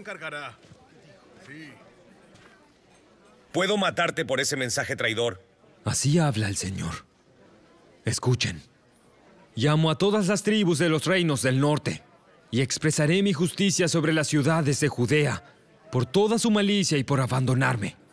encargará. Sí. Puedo matarte por ese mensaje traidor. Así habla el Señor. Escuchen. Llamo a todas las tribus de los reinos del norte y expresaré mi justicia sobre las ciudades de Judea por toda su malicia y por abandonarme.